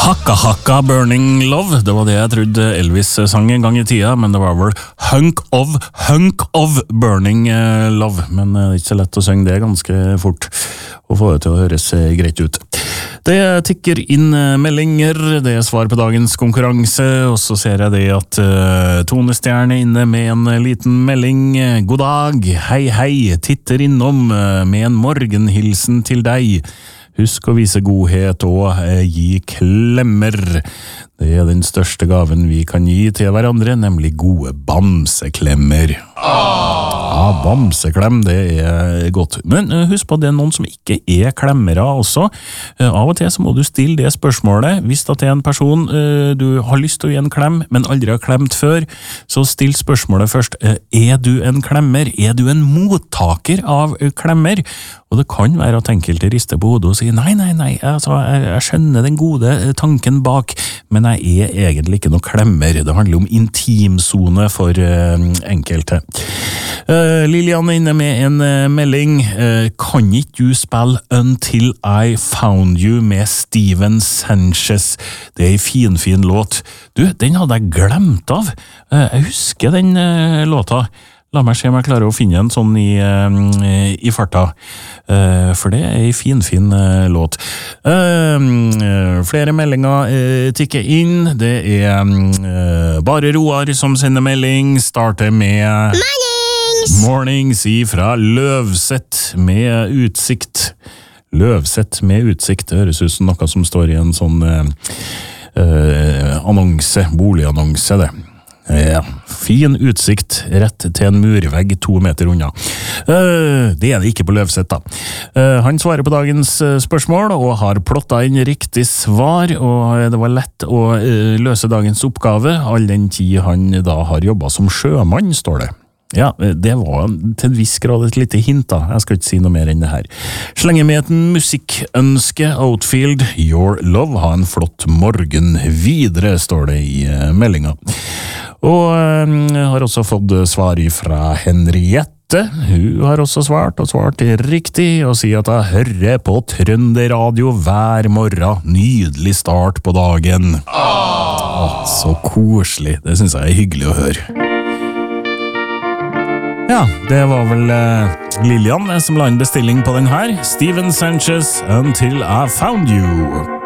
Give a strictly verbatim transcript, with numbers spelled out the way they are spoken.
Hakka Hakka Burning Love, det var det jeg trodde Elvis sang en gang i tida, men det var vel Hunk of, Hunk of Burning Love, men det er ikke så lett å synge det ganske fort, og få det til å høres greit ut. Det tikker inn meldinger, det er svar på dagens konkurranse, og så ser jeg det at uh, Tone Stjerne er inne med en liten melding. God dag, hei hei, titter innom uh, med en morgenhilsen til deg. Husk å vise godhet og eh, gi klemmer. Det er den største gaven vi kan gi til hverandre, nemlig gode bamseklemmer. Ja, bamseklem, det er godt. Men uh, husk på, det er noen som ikke er klemmere også. Uh, av og til så må du stille det spørsmålet. Hvis det er en person uh, du har lyst til å gi en klem, men aldri har klemt før, så still spørsmålet først. Uh, er du en klemmer? Er du en mottaker av uh, klemmer? Og det kan være at enkelte rister på hodet og sier nei, nei, nei, altså, jeg, jeg skjønner den gode tanken bak, men jeg er egentlig ikke noe klemmer. Det handler om intimzone for uh, enkelte. Uh, Lilian er inne med en uh, melding. Uh, kan ikke du spille Until I Found You med Steven Sanchez? Det er en fin, fin låt. Du, den hadde jeg glemt av. Uh, jeg husker den uh, låta. La meg se om jeg klarer å finne en sånn i, uh, i farta, uh, for det er en fin, fin uh, låt. Uh, flere meldinger uh, tikker inn. Det er uh, bare Roar som sender melding. Starter med Mornings! Mornings ifra Løvsett med utsikt. Løvsett med utsikt, det høres ut som noe som står i en sånn uh, uh, annonse, boligannonse det. Ja, fin utsikt rett til en murvegg to meter unna. Uh, det er det ikke på Løvsett da. Uh, han svarer på dagens uh, spørsmål og har plottet inn riktig svar, og det var lett å uh, løse dagens oppgave, all den tid han da har jobbet som sjømann, står det. Ja, det var til en viss grad et lite hint da, jeg skal ikke si noe mer enn det her. Slenger med et musikkønske, Outfield, Your Love, ha en flott morgen videre, står det i uh, meldinga. Og øh, har også fått svar fra Henriette. Hun har også svart, og svart riktig, og sier at jeg hører på Trønderradio hver morgen. Nydelig start på dagen. Åh, så koselig. Det synes jeg er hyggelig å høre. Ja, det var vel uh, Lilian som la en bestilling på den her. Steven Sanchez, Until I Found You.